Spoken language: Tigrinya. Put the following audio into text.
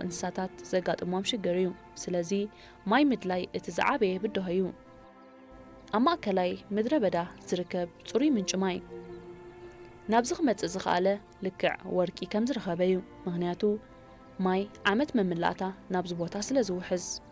እንስሳታት ዘጋጥሞም ሽግር እዩ ስለዚ ማይ ምድላይ እቲ ዝዓበየ ብድሆ እዩ ኣብ ማእከላይ ምድረ በዳ ዝርከብ ጽሩይ ምንጭ ማይ ናብዚ ክመጽእ ዝኽኣለ ልክዕ ወርቂ ከም ዝረኸበ እዩ ምክንያቱ ማይ ዓመት መምላእታ ናብዚ ቦታ ስለ ዝውሕዝ